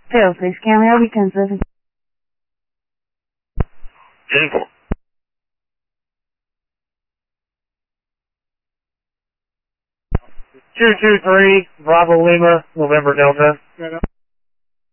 Failsafe camera reconsider. Info. 223 Bravo Lima, November Delta.